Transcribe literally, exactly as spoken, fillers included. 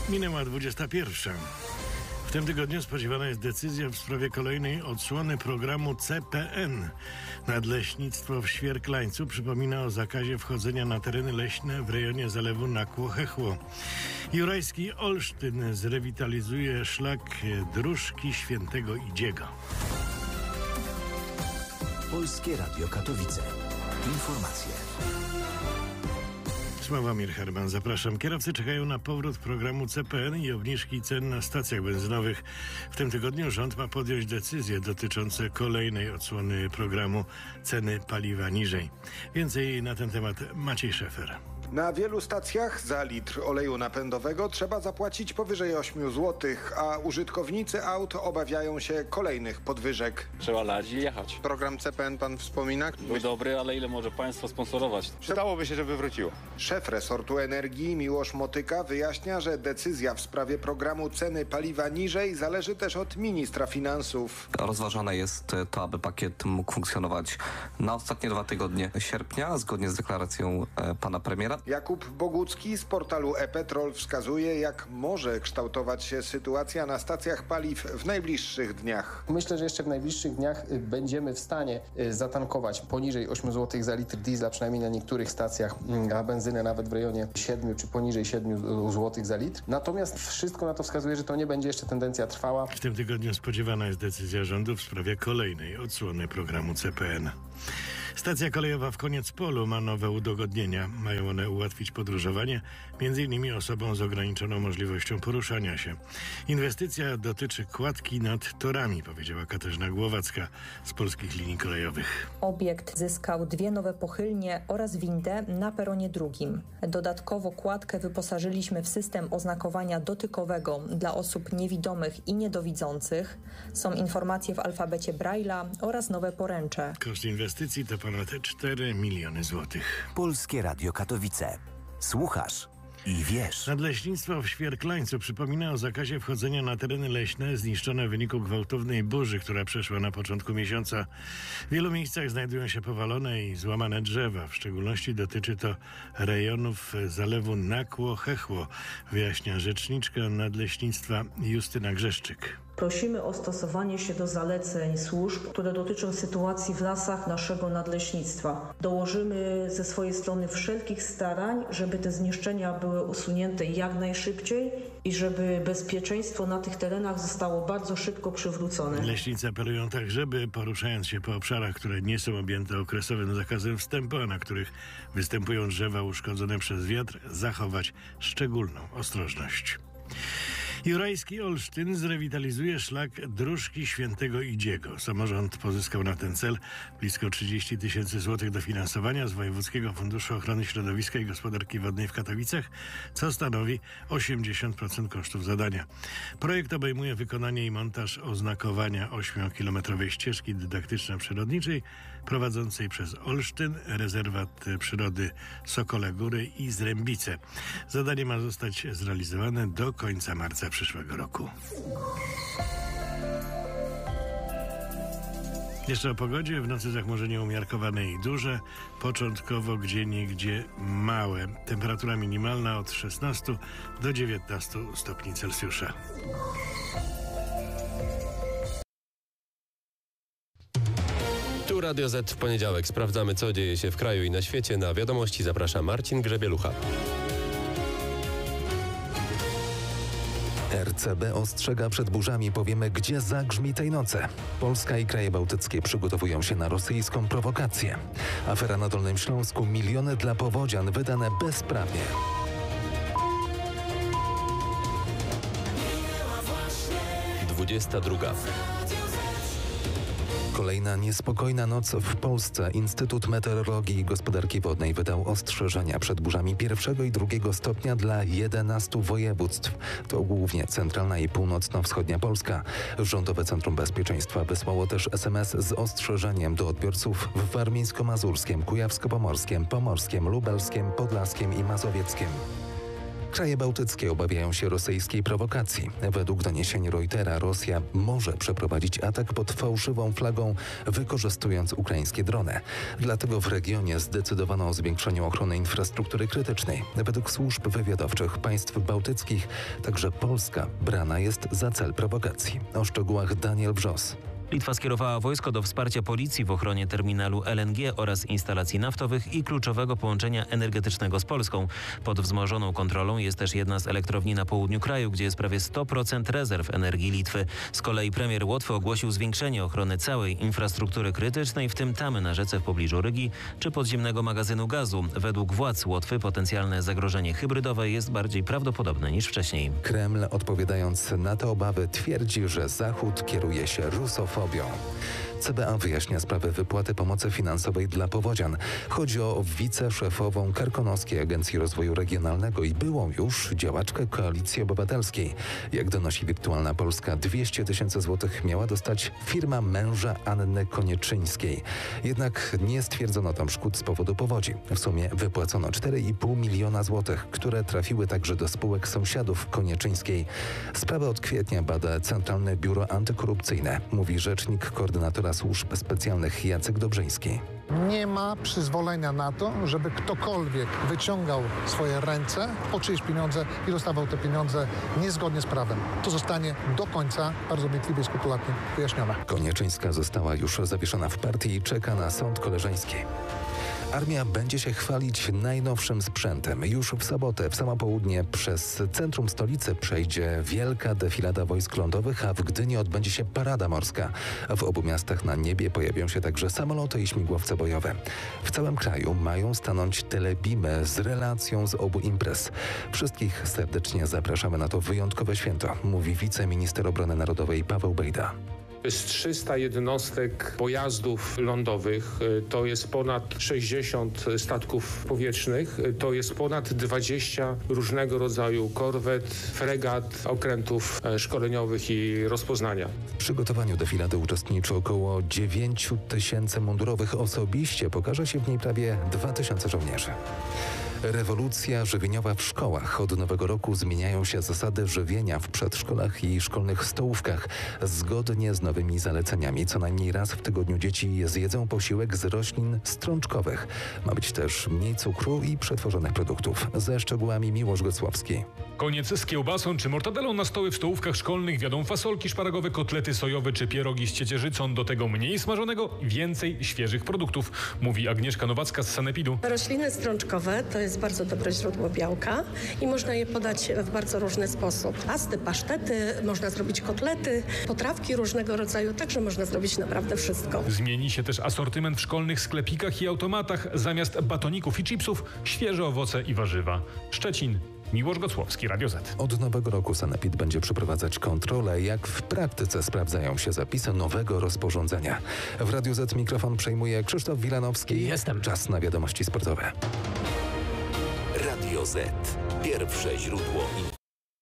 Minęła dwudziesta pierwsza. W tym tygodniu spodziewana jest decyzja w sprawie kolejnej odsłony programu C P N. Nadleśnictwo w Świerklańcu przypomina o zakazie wchodzenia na tereny leśne w rejonie zalewu Nakło-Hechło. Jurajski Olsztyn zrewitalizuje szlak Dróżki Świętego Idziego. Polskie Radio Katowice. Informacje. Sławomir Herman, zapraszam. Kierowcy czekają na powrót programu C P N i obniżki cen na stacjach benzynowych. W tym tygodniu rząd ma podjąć decyzje dotyczące kolejnej odsłony programu Ceny paliwa niżej. Więcej na ten temat Maciej Szefer. Na wielu stacjach za litr oleju napędowego trzeba zapłacić powyżej ośmiu złotych, a użytkownicy aut obawiają się kolejnych podwyżek. Trzeba lać i jechać. Program C P N pan wspomina? Był dobry, ale ile może państwo sponsorować? Przydałoby się, żeby wróciło. Szef resortu energii Miłosz Motyka wyjaśnia, że decyzja w sprawie programu ceny paliwa niżej zależy też od ministra finansów. Rozważane jest to, aby pakiet mógł funkcjonować na ostatnie dwa tygodnie sierpnia, zgodnie z deklaracją e, pana premiera. Jakub Bogucki z portalu e-Petrol wskazuje, jak może kształtować się sytuacja na stacjach paliw w najbliższych dniach. Myślę, że jeszcze w najbliższych dniach będziemy w stanie zatankować poniżej ośmiu złotych za litr diesla, przynajmniej na niektórych stacjach, a benzynę nawet w rejonie siedmiu czy poniżej siedmiu złotych za litr. Natomiast wszystko na to wskazuje, że to nie będzie jeszcze tendencja trwała. W tym tygodniu spodziewana jest decyzja rządu w sprawie kolejnej odsłony programu C P N. Stacja kolejowa w Koniecpolu ma nowe udogodnienia. Mają one ułatwić podróżowanie, między innymi osobom z ograniczoną możliwością poruszania się. Inwestycja dotyczy kładki nad torami, powiedziała Katarzyna Głowacka z Polskich Linii Kolejowych. Obiekt zyskał dwie nowe pochylnie oraz windę na peronie drugim. Dodatkowo kładkę wyposażyliśmy w system oznakowania dotykowego dla osób niewidomych i niedowidzących. Są informacje w alfabecie Braille'a oraz nowe poręcze. Koszt inwestycji to ponad cztery miliony złotych. Polskie Radio Katowice. Słuchasz i wiesz. Nadleśnictwo w Świerklańcu przypomina o zakazie wchodzenia na tereny leśne zniszczone w wyniku gwałtownej burzy, która przeszła na początku miesiąca. W wielu miejscach znajdują się powalone i złamane drzewa. W szczególności dotyczy to rejonów zalewu Nakło-Hechło, wyjaśnia rzeczniczka Nadleśnictwa Justyna Grzeszczyk. Prosimy o stosowanie się do zaleceń służb, które dotyczą sytuacji w lasach naszego nadleśnictwa. Dołożymy ze swojej strony wszelkich starań, żeby te zniszczenia były usunięte jak najszybciej i żeby bezpieczeństwo na tych terenach zostało bardzo szybko przywrócone. Leśnicy apelują także, by poruszając się po obszarach, które nie są objęte okresowym zakazem wstępu, a na których występują drzewa uszkodzone przez wiatr, zachować szczególną ostrożność. Jurajski Olsztyn zrewitalizuje szlak Dróżki Świętego Idziego. Samorząd pozyskał na ten cel blisko trzydzieści tysięcy złotych dofinansowania z Wojewódzkiego Funduszu Ochrony Środowiska i Gospodarki Wodnej w Katowicach, co stanowi osiemdziesiąt procent kosztów zadania. Projekt obejmuje wykonanie i montaż oznakowania ośmiokilometrowej ścieżki dydaktyczno-przyrodniczej prowadzącej przez Olsztyn, rezerwat przyrody Sokole Góry i Zrębice. Zadanie ma zostać zrealizowane do końca marca przyszłego roku. Jeszcze o pogodzie. W nocy zachmurzenie umiarkowane i duże. Początkowo gdzieniegdzie małe. Temperatura minimalna od szesnastu do dziewiętnastu stopni Celsjusza. Tu Radio Z w poniedziałek. Sprawdzamy, co dzieje się w kraju i na świecie. Na wiadomości zaprasza Marcin Grzebielucha. R C B ostrzega przed burzami, powiemy, gdzie zagrzmi tej nocy. Polska i kraje bałtyckie przygotowują się na rosyjską prowokację. Afera na Dolnym Śląsku, miliony dla powodzian wydane bezprawnie. dwudziesta druga. Kolejna niespokojna noc w Polsce. Instytut Meteorologii i Gospodarki Wodnej wydał ostrzeżenia przed burzami pierwszego i drugiego stopnia dla jedenastu województw. To głównie centralna i północno-wschodnia Polska. Rządowe Centrum Bezpieczeństwa wysłało też es em es z ostrzeżeniem do odbiorców w warmińsko-mazurskiem, kujawsko-pomorskiem, pomorskiem, lubelskiem, podlaskiem i mazowieckiem. Kraje bałtyckie obawiają się rosyjskiej prowokacji. Według doniesień Reutera Rosja może przeprowadzić atak pod fałszywą flagą, wykorzystując ukraińskie drony. Dlatego w regionie zdecydowano o zwiększeniu ochrony infrastruktury krytycznej. Według służb wywiadowczych państw bałtyckich także Polska brana jest za cel prowokacji. O szczegółach Daniel Brzos. Litwa skierowała wojsko do wsparcia policji w ochronie terminalu L N G oraz instalacji naftowych i kluczowego połączenia energetycznego z Polską. Pod wzmożoną kontrolą jest też jedna z elektrowni na południu kraju, gdzie jest prawie sto procent rezerw energii Litwy. Z kolei premier Łotwy ogłosił zwiększenie ochrony całej infrastruktury krytycznej, w tym tamy na rzece w pobliżu Rygi czy podziemnego magazynu gazu. Według władz Łotwy potencjalne zagrożenie hybrydowe jest bardziej prawdopodobne niż wcześniej. Kreml, odpowiadając na te obawy, twierdzi, że Zachód kieruje się rusofobią. C B A wyjaśnia sprawę wypłaty pomocy finansowej dla powodzian. Chodzi o wiceszefową Karkonoskiej Agencji Rozwoju Regionalnego i byłą już działaczkę Koalicji Obywatelskiej. Jak donosi Wirtualna Polska, dwieście tysięcy złotych miała dostać firma męża Anny Konieczyńskiej. Jednak nie stwierdzono tam szkód z powodu powodzi. W sumie wypłacono cztery i pół miliona złotych, które trafiły także do spółek sąsiadów Konieczyńskiej. Sprawę od kwietnia bada Centralne Biuro Antykorupcyjne, mówi rzecznik koordynatora służb specjalnych Jacek Dobrzyński. Nie ma przyzwolenia na to, żeby ktokolwiek wyciągał swoje ręce po czyjeś pieniądze i dostawał te pieniądze niezgodnie z prawem. To zostanie do końca bardzo wnikliwie i skrupulatnie wyjaśnione. Konieczyńska została już zawieszona w partii i czeka na sąd koleżeński. Armia będzie się chwalić najnowszym sprzętem. Już w sobotę w samo południe przez centrum stolicy przejdzie wielka defilada wojsk lądowych, a w Gdyni odbędzie się parada morska. W obu miastach na niebie pojawią się także samoloty i śmigłowce bojowe. W całym kraju mają stanąć telebimy z relacją z obu imprez. Wszystkich serdecznie zapraszamy na to wyjątkowe święto, mówi wiceminister obrony narodowej Paweł Bejda. To jest trzysta jednostek pojazdów lądowych, to jest ponad sześćdziesiąt statków powietrznych, to jest ponad dwadzieścia różnego rodzaju korwet, fregat, okrętów szkoleniowych i rozpoznania. W przygotowaniu defilady uczestniczy około dziewięć tysięcy mundurowych. Osobiście pokaże się w niej prawie dwa tysiące żołnierzy. Rewolucja żywieniowa w szkołach. Od nowego roku zmieniają się zasady żywienia w przedszkolach i szkolnych stołówkach. Zgodnie z nowymi zaleceniami co najmniej raz w tygodniu dzieci zjedzą posiłek z roślin strączkowych. Ma być też mniej cukru i przetworzonych produktów. Ze szczegółami Miłosz Gocłowski. Koniec z kiełbasą czy mortadelą na stoły w stołówkach szkolnych. Wiodą fasolki szparagowe, kotlety sojowe czy pierogi z ciecierzycą. Do tego mniej smażonego, więcej świeżych produktów, mówi Agnieszka Nowacka z Sanepidu. Rośliny strączkowe to jest bardzo dobre źródło białka i można je podać w bardzo różny sposób. Pasty, pasztety, można zrobić kotlety, potrawki różnego rodzaju, także można zrobić naprawdę wszystko. Zmieni się też asortyment w szkolnych sklepikach i automatach. Zamiast batoników i chipsów świeże owoce i warzywa. Szczecin. Miłosz Gocłowski, Radio Z. Od nowego roku Sanepid będzie przeprowadzać kontrolę, jak w praktyce sprawdzają się zapisy nowego rozporządzenia. W Radio Z mikrofon przejmuje Krzysztof Wilanowski. Jestem. Czas na wiadomości sportowe. Radio Z. Pierwsze źródło